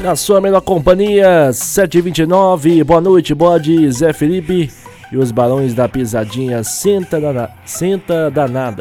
Na sua melhor companhia, 7h29, boa noite, bode, Zé Felipe e os Barões da Pisadinha, senta danada.